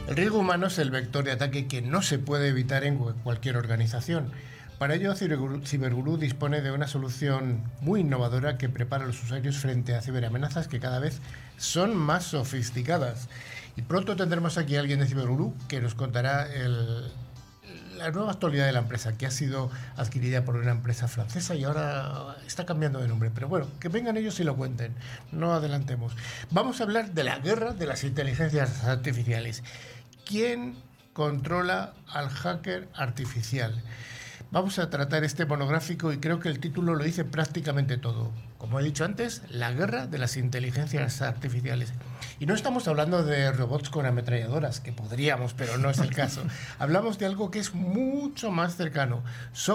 El riesgo humano es el vector de ataque que no se puede evitar en cualquier organización. Para ello, Cyberguru dispone de una solución muy innovadora que prepara a los usuarios frente a ciberamenazas que cada vez son más sofisticadas. Y pronto tendremos aquí a alguien de Cyberguru que nos contará la nueva actualidad de la empresa, que ha sido adquirida por una empresa francesa y ahora está cambiando de nombre. Pero bueno, que vengan ellos y lo cuenten. No adelantemos. Vamos a hablar de la guerra de las inteligencias artificiales. ¿Quién controla al hacker artificial? Vamos a tratar este monográfico y creo que el título lo dice prácticamente todo. Como he dicho antes, la guerra de las inteligencias artificiales. Y no estamos hablando de robots con ametralladoras, que podríamos, pero no es el caso. Hablamos de algo que es mucho más cercano.